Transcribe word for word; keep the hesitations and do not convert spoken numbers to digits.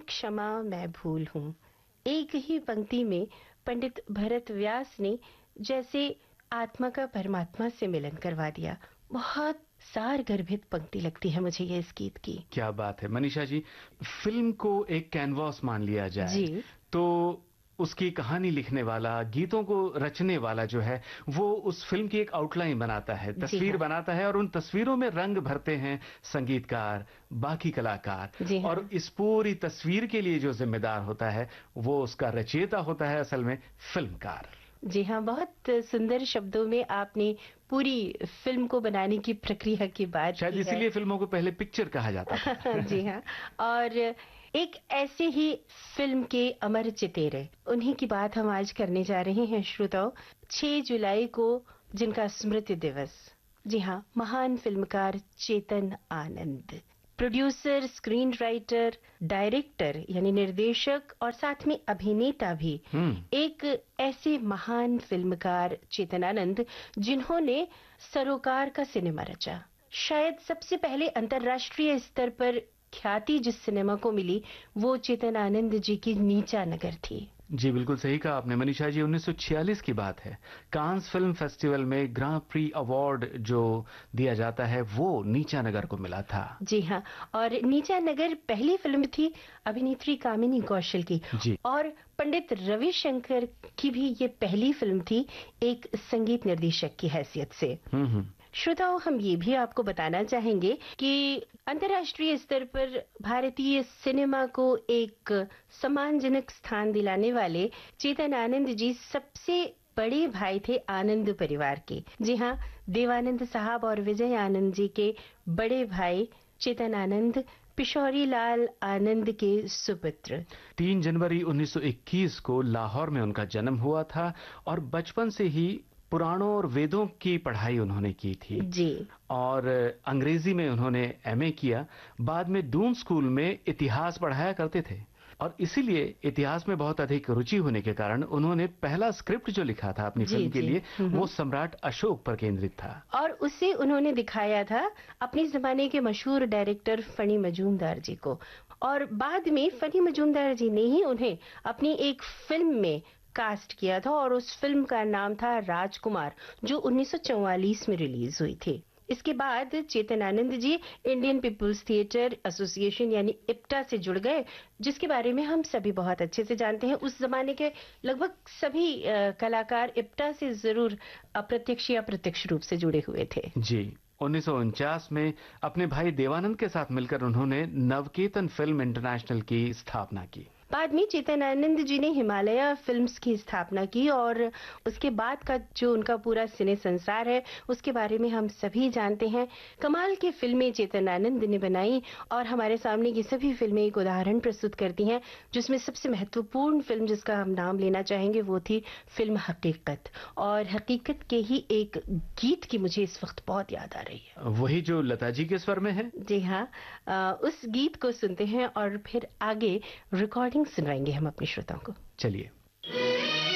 क्षमा मैं भूल हूँ। एक ही पंक्ति में पंडित भरत व्यास ने जैसे आत्मा का परमात्मा से मिलन करवा दिया। बहुत सार गर्भित पंक्ति लगती है मुझे ये इस गीत की। क्या बात है मनीषा जी, फिल्म को एक कैनवास मान लिया जाए जी। तो उसकी कहानी लिखने वाला, गीतों को रचने वाला जो है वो उस फिल्म की एक आउटलाइन बनाता है, तस्वीर हाँ। बनाता है और उन तस्वीरों में रंग भरते हैं संगीतकार, बाकी कलाकार। हाँ। और इस पूरी तस्वीर के लिए जो जिम्मेदार होता है वो उसका रचयिता होता है, असल में फिल्मकार। जी हाँ, बहुत सुंदर शब्दों में आपने पूरी फिल्म को बनाने की प्रक्रिया की बात की है। शायद इसीलिए फिल्मों को पहले पिक्चर कहा जाता था। जी हाँ, और एक ऐसे ही फिल्म के अमर चितेरे, उन्हीं की बात हम आज करने जा रहे हैं श्रोताओ। छह जुलाई को जिनका स्मृति दिवस, जी हाँ, महान फिल्मकार Chetan Anand, producer, screen writer, director यानी निर्देशक और साथ में अभिनेता भी। एक ऐसे महान फिल्मकार चेतन आनंद जिन्होंने सरोकार का सिनेमा रचा। शायद सबसे पहले अंतर्राष्ट्रीय स्तर पर ख्याति जिस सिनेमा को मिली वो चेतन आनंद जी की नीचा नगर थी। जी बिल्कुल सही कहा आपने मनीषा जी। उन्नीस सौ छियालीस की बात है, कांस फिल्म फेस्टिवल में ग्रां प्री अवार्ड जो दिया जाता है वो नीचा नगर को मिला था। जी हाँ, और नीचा नगर पहली फिल्म थी अभिनेत्री कामिनी कौशल की। जी। और पंडित रविशंकर की भी ये पहली फिल्म थी एक संगीत निर्देशक की हैसियत से। हम्म श्रोताओं, हम ये भी आपको बताना चाहेंगे कि अंतर्राष्ट्रीय स्तर पर भारतीय सिनेमा को एक सम्मानजनक स्थान दिलाने वाले चेतन आनंद जी सबसे बड़े भाई थे आनंद परिवार के। जी हाँ, देवानंद साहब और विजय आनंद जी के बड़े भाई चेतन आनंद पिशौरी लाल आनंद के सुपुत्र। तीन जनवरी उन्नीस सौ इक्कीस को लाहौर में उनका जन्म हुआ था और बचपन से ही पुराणों और वेदों की पढ़ाई उन्होंने की थी। जी। और अंग्रेजी में उन्होंने एमए किया। बाद में डून स्कूल में इतिहास पढ़ाया करते थे और इसीलिए इतिहास में बहुत अधिक रुचि होने के कारण उन्होंने पहला स्क्रिप्ट जो लिखा था अपनी फिल्म के लिए वो सम्राट अशोक पर केंद्रित था। और उसे उन्होंने दिखाया था अपने जमाने के मशहूर डायरेक्टर फनी मजूमदार जी को। और बाद में फनी मजूमदार जी ने ही उन्हें अपनी एक फिल्म में कास्ट किया था और उस फिल्म का नाम था राजकुमार, जो उन्नीस सौ चौवालीस में रिलीज हुई थी। इसके बाद Chetan Anand ji Indian people's theatre association यानी इप्टा से जुड़ गए, जिसके बारे में हम सभी बहुत अच्छे से जानते हैं। उस जमाने के लगभग सभी कलाकार इप्टा से जरूर अप्रत्यक्ष या प्रत्यक्ष रूप से जुड़े हुए थे। जी। उन्नीस सौ उनचास में अपने भाई देवानंद के साथ मिलकर उन्होंने नवकेतन फिल्म इंटरनेशनल की स्थापना की। बाद में चेतन आनंद जी ने हिमालय फिल्म्स की स्थापना की और उसके बाद का जो उनका पूरा सिने संसार है उसके बारे में हम सभी जानते हैं। कमाल की फिल्में चेतन आनंद ने बनाई और हमारे सामने ये सभी फिल्में एक उदाहरण प्रस्तुत करती हैं, जिसमें सबसे महत्वपूर्ण फिल्म जिसका हम नाम लेना चाहेंगे वो थी फिल्म हकीकत। और हकीकत के ही एक गीत की मुझे इस वक्त बहुत याद आ रही है, वही जो लता जी के स्वर में है। जी हाँ, आ, उस गीत को सुनते हैं और फिर आगे रिकॉर्डिंग सुनाएंगे हम अपने श्रोताओं को। चलिए।